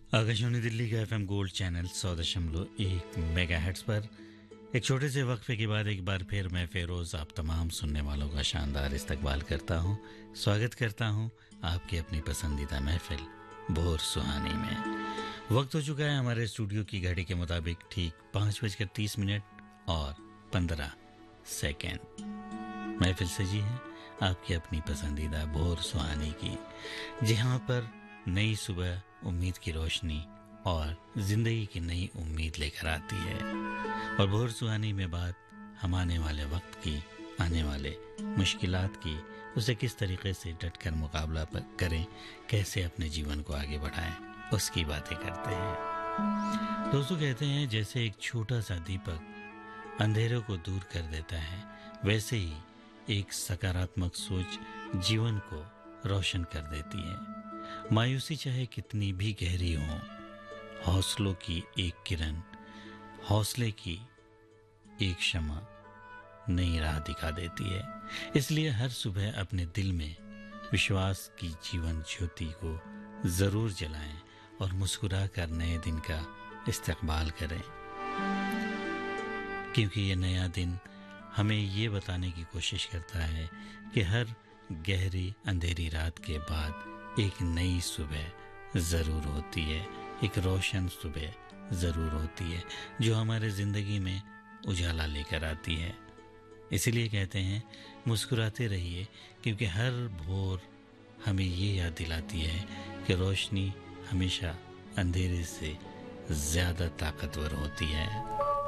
आकाशवाणी दिल्ली का FM gold channel 100.1 megahertz पर एक छोटे से वक्फे के बाद एक बार फिर मैं फेरोज आप तमाम सुनने वालों का शानदार इस्तकबाल करता हूं, स्वागत करता हूं आपकी अपनी पसंदीदा महफिल भोर सुहानी में। वक्त हो चुका है हमारे स्टूडियो की घड़ी के मुताबिक ठीक 5:30 और 15 सेकेंड। महफिल सजी है आपकी अपनी पसंदीदा भोर सुहानी की, जहां पर नई सुबह उम्मीद की रोशनी और जिंदगी की नई उम्मीद लेकर आती है। और भोर सुहानी में बात हम आने वाले वक्त की, आने वाले मुश्किलात की, उसे किस तरीके से डटकर मुकाबला करें, कैसे अपने जीवन को आगे बढ़ाएं, उसकी बातें करते हैं। दोस्तों कहते हैं जैसे एक छोटा सा दीपक अंधेरों को दूर कर देता है, वैसे ही एक सकारात्मक सोच जीवन को रोशन कर देती है। मायूसी चाहे कितनी भी गहरी हो, हौसलों की एक किरण, हौसले की एक शमा नई राह दिखा देती है। इसलिए हर सुबह अपने दिल में विश्वास की जीवन ज्योति को जरूर जलाएं और मुस्कुरा कर नए दिन का इस्तकबाल करें, क्योंकि ये नया दिन हमें ये बताने की कोशिश करता है कि हर गहरी अंधेरी रात के बाद एक नई सुबह ज़रूर होती है, एक रोशन सुबह ज़रूर होती है जो हमारे ज़िंदगी में उजाला लेकर आती है। इसीलिए कहते हैं मुस्कुराते रहिए, क्योंकि हर भोर हमें ये याद दिलाती है कि रोशनी हमेशा अंधेरे से ज़्यादा ताकतवर होती है।